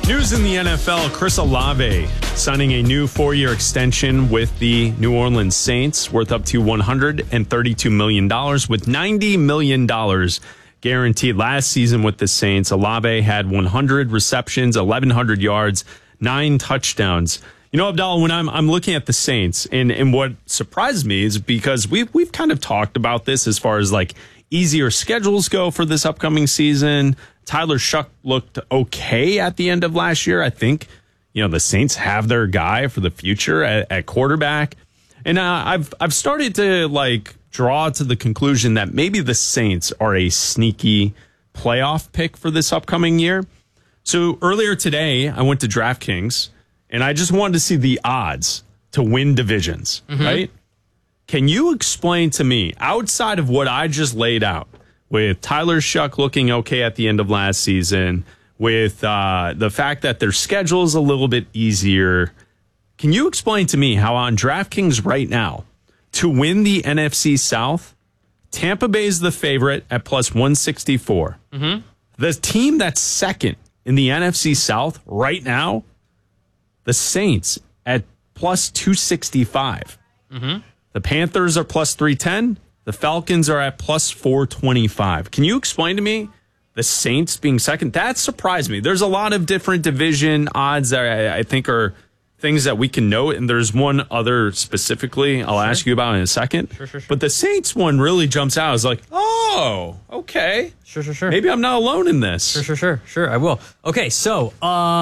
News in the NFL, Chris Olave signing a new 4-year extension with the New Orleans Saints worth up to $132 million with $90 million guaranteed. Last season with the Saints, Olave had 100 receptions, 1,100 yards, 9 touchdowns. You know, Abdallah, when I'm looking at the Saints, and what surprised me is because we've kind of talked about this as far as like easier schedules go for this upcoming season. Tyler Shough looked okay at the end of last year. I think, you know, the Saints have their guy for the future at quarterback. And I've started to like draw to the conclusion that maybe the Saints are a sneaky playoff pick for this upcoming year. So earlier today, I went to DraftKings and I just wanted to see the odds to win divisions, right? Can you explain to me, outside of what I just laid out, with Tyler Shough looking okay at the end of last season, with the fact that their schedule is a little bit easier, can you explain to me how on DraftKings right now, to win the NFC South, Tampa Bay is the favorite at plus 164. The team that's second in the NFC South right now, the Saints at plus 265. The Panthers are plus 310. The Falcons are at plus 425. Can you explain to me the Saints being second? That surprised me. There's a lot of different division odds that I think are things that we can note, and there's one other specifically I'll ask you about in a second. Sure. But the Saints one really jumps out. It's like, oh, okay. Sure. Maybe I'm not alone in this. Sure, I will. Okay, so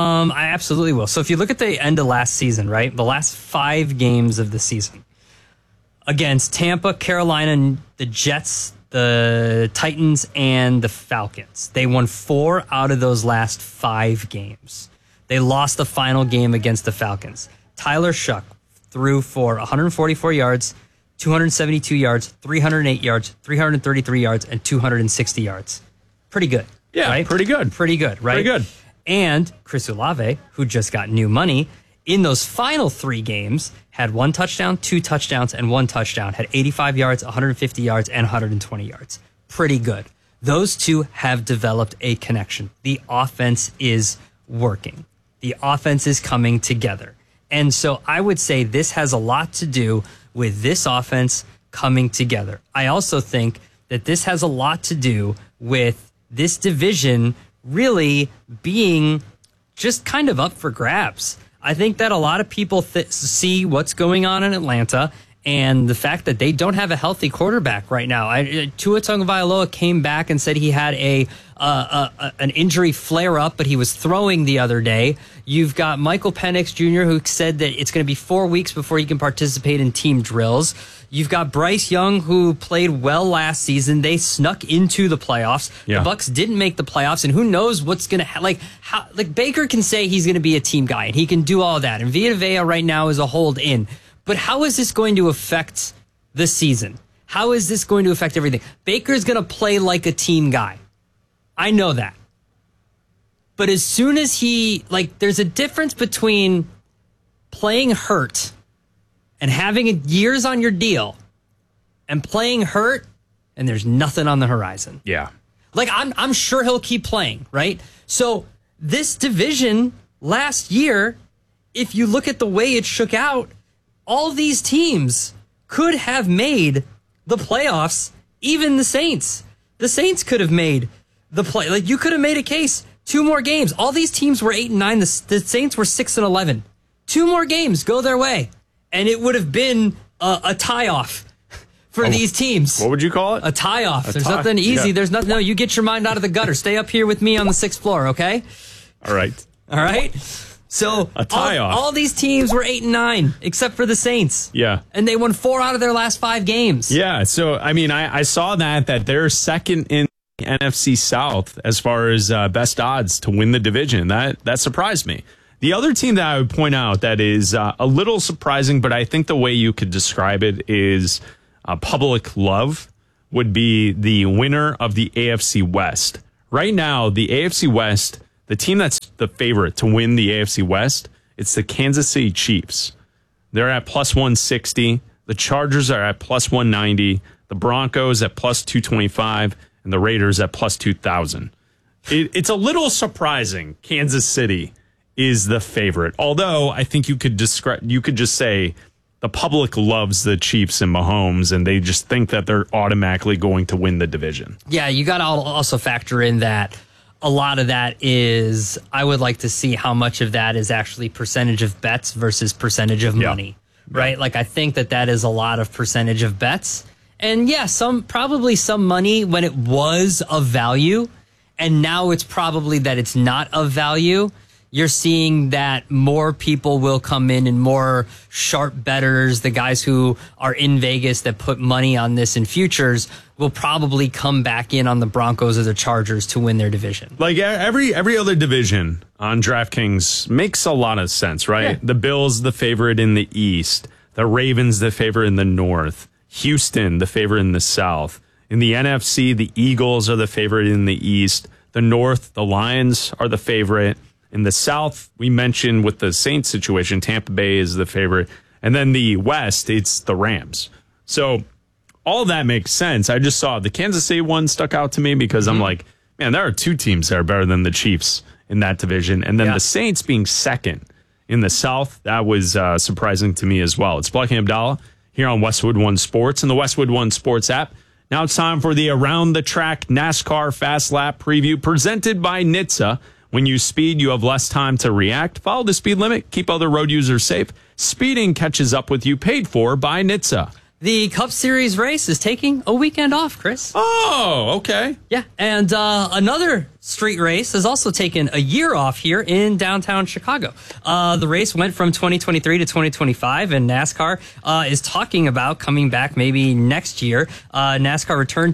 I absolutely will. So if you look at the end of last season, right, the last 5 games of the season, against Tampa, Carolina, the Jets, the Titans, and the Falcons. They won 4 out of those last 5 games. They lost the final game against the Falcons. Tyler Shough threw for 144 yards, 272 yards, 308 yards, 333 yards, and 260 yards. Pretty good. Yeah, right? Pretty good, right? Pretty good. And Chris Olave, who just got new money, in those final 3 games, had 1 touchdown, 2 touchdowns, and 1 touchdown. Had 85 yards, 150 yards, and 120 yards. Pretty good. Those two have developed a connection. The offense is working. The offense is coming together. And so I would say this has a lot to do with this offense coming together. I also think that this has a lot to do with this division really being just kind of up for grabs. I think that a lot of people see what's going on in Atlanta and the fact that they don't have a healthy quarterback right now. Tua Tagovailoa came back and said he had an injury flare up, but he was throwing the other day. You've got Michael Penix Jr., who said that it's going to be 4 weeks before he can participate in team drills. You've got Bryce Young, who played well last season. They snuck into the playoffs. Yeah. The Bucks didn't make the playoffs, and who knows what's going to Baker can say he's going to be a team guy, and he can do all that. And Vita Vea right now is a hold in. But how is this going to affect the season? How is this going to affect everything? Baker's going to play like a team guy. I know that. But as soon as there's a difference between playing hurt and having years on your deal and playing hurt and there's nothing on the horizon. Yeah. I'm sure he'll keep playing, right? So this division last year, if you look at the way it shook out, all these teams could have made the playoffs, even the Saints. The Saints could have made the play. You could have made a case. 2 more games. All these teams were 8-9. The Saints were 6-11. 2 more games go their way, and it would have been a tie-off for these teams. What would you call it? A tie-off. There's nothing easy. Yeah. There's nothing. No, you get your mind out of the gutter. Stay up here with me on the 6th floor, okay? All right. So a tie-off. All these teams were 8-9, except for the Saints. Yeah. And they won 4 out of their last 5 games. Yeah. So, I mean, I saw that they're second in the NFC South as far as best odds to win the division. That surprised me. The other team that I would point out that is a little surprising, but I think the way you could describe it is public love, would be the winner of the AFC West. Right now, the AFC West, the team that's the favorite to win the AFC West, it's the Kansas City Chiefs. They're at plus 160. The Chargers are at plus 190. The Broncos at plus 225. And the Raiders at plus 2,000. It's a little surprising, Kansas City is the favorite. Although I think you could just say the public loves the Chiefs and Mahomes, and they just think that they're automatically going to win the division. Yeah, you got to also factor in that a lot of that is, I would like to see how much of that is actually percentage of bets versus percentage of money, right? Like, I think that is a lot of percentage of bets. And yeah, probably some money when it was of value, and now it's probably that it's not of value. You're seeing that more people will come in and more sharp bettors, the guys who are in Vegas that put money on this in futures, will probably come back in on the Broncos or the Chargers to win their division. Like every other division on DraftKings makes a lot of sense, right? Yeah. The Bills, the favorite in the East. The Ravens, the favorite in the North. Houston, the favorite in the South. In the NFC, the Eagles are the favorite in the East. The North, the Lions are the favorite. In the South, we mentioned with the Saints situation, Tampa Bay is the favorite. And then the West, it's the Rams. So all that makes sense. I just saw the Kansas City one stuck out to me because I'm like, man, there are two teams that are better than the Chiefs in that division. And then the Saints being second in the South, that was surprising to me as well. It's Black and Abdallah here on Westwood One Sports and the Westwood One Sports app. Now it's time for the Around the Track NASCAR Fast Lap preview presented by NHTSA. When you speed, you have less time to react. Follow the speed limit. Keep other road users safe. Speeding catches up with you. Paid for by NHTSA. The Cup Series race is taking a weekend off, Chris. Oh, okay. Yeah, and another street race has also taken a year off here in downtown Chicago. The race went from 2023 to 2025, and NASCAR is talking about coming back maybe next year. NASCAR returned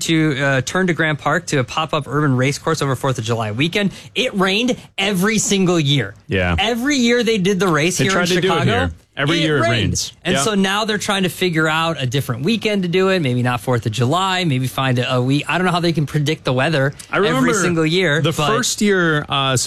to Grant Park to a pop-up urban race course over 4th of July weekend. It rained every single year. Yeah. Every year they did the race here in Chicago. Every year it rains. And so now they're trying to figure out a different weekend to do it. Maybe not 4th of July. Maybe find a week. I don't know how they can predict the weather every single year. The first year, so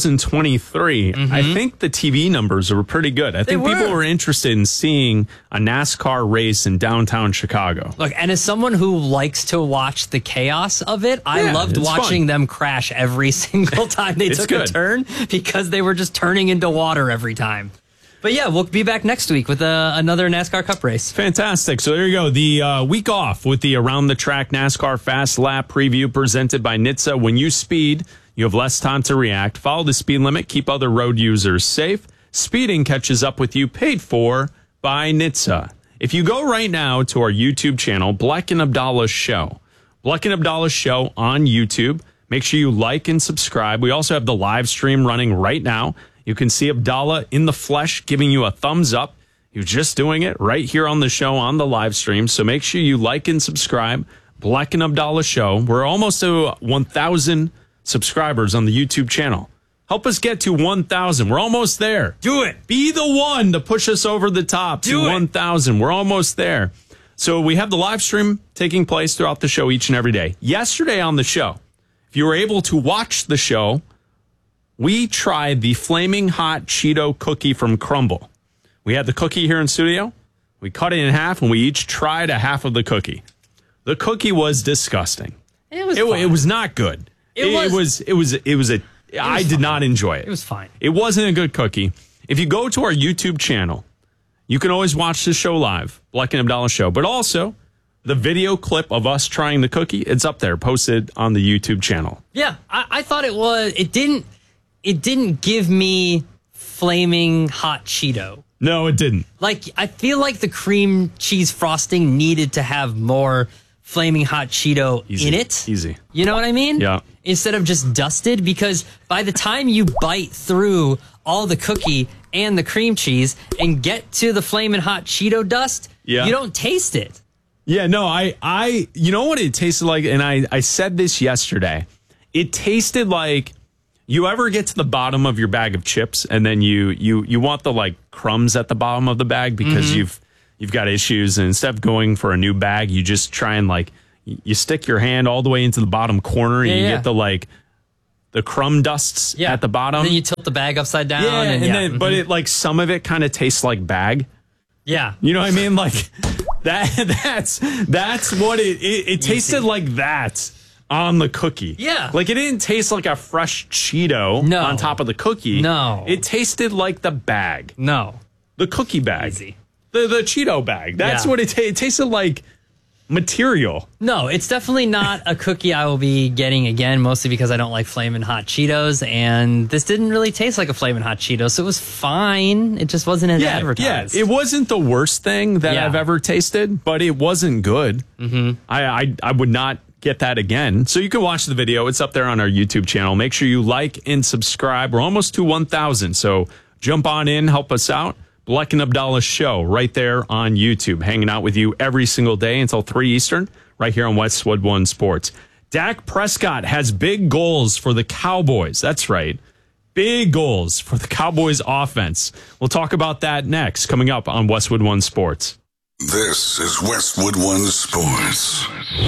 2023, I think the TV numbers were pretty good. I think people were interested in seeing a NASCAR race in downtown Chicago. Look, and as someone who likes to watch the chaos of it, I loved watching them crash every single time they took a turn because they were just turning into water every time. But yeah, we'll be back next week with another NASCAR Cup race. Fantastic. So there you go. The week off with the Around the Track NASCAR Fast Lap preview presented by NHTSA. When you speed, you have less time to react. Follow the speed limit. Keep other road users safe. Speeding catches up with you. Paid for by NHTSA. If you go right now to our YouTube channel, Black and Abdallah Show. Black and Abdallah Show on YouTube. Make sure you like and subscribe. We also have the live stream running right now. You can see Abdallah in the flesh giving you a thumbs up. He was just doing it right here on the show on the live stream. So make sure you like and subscribe. Black and Abdallah Show. We're almost to 1,000 subscribers on the YouTube channel. Help us get to 1,000. We're almost there. Do it. Be the one to push us over the top to 1,000. We're almost there. So we have the live stream taking place throughout the show each and every day. Yesterday on the show, if you were able to watch the show, we tried the Flaming Hot Cheeto cookie from Crumble. We had the cookie here in studio. We cut it in half, and we each tried a half of the cookie. The cookie was disgusting. It was not good. I did not enjoy it. It was fine. It wasn't a good cookie. If you go to our YouTube channel, you can always watch the show live, Black and Abdallah Show. But also, the video clip of us trying the cookie, it's up there, posted on the YouTube channel. Yeah, I thought it was. It didn't give me Flaming Hot Cheeto. No, it didn't. Like, I feel like the cream cheese frosting needed to have more Flaming Hot Cheeto in it. Easy. You know what I mean? Yeah. Instead of just dusted, because by the time you bite through all the cookie and the cream cheese and get to the Flaming Hot Cheeto dust, you don't taste it. Yeah, no, I you know what it tasted like? And I said this yesterday. It tasted like, you ever get to the bottom of your bag of chips and then you want the like crumbs at the bottom of the bag because you've got issues, and instead of going for a new bag, you just try and like you stick your hand all the way into the bottom corner and you get the crumb dusts at the bottom. And then you tilt the bag upside down. Then but it like some of it kind of tastes like bag. Yeah. You know what I mean? Like that's what it tasted like that. on the cookie. Yeah. Like it didn't taste like a fresh Cheeto No. on top of the cookie. No. It tasted like the bag, No. the cookie bag. Easy. The Cheeto bag. That's Yeah. what it tasted like. Material. No, it's definitely not a cookie I will be getting again, mostly because I don't like Flamin' Hot Cheetos, and this didn't really taste like a Flamin' Hot Cheeto, so it was fine. It just wasn't as advertised. Yeah, it wasn't the worst thing that Yeah. I've ever tasted, but it wasn't good. Mm-hmm. I would not get that again. So you can watch the video. It's up there on our YouTube channel. Make sure you like and subscribe. We're almost to 1,000, so jump on in, help us out. Bleck and Abdallah Show right there on YouTube, hanging out with you every single day until 3 Eastern, right here on Westwood One Sports. Dak Prescott has big goals for the Cowboys. That's right. Big goals for the Cowboys offense. We'll talk about that next, coming up on Westwood One Sports. This is Westwood One Sports.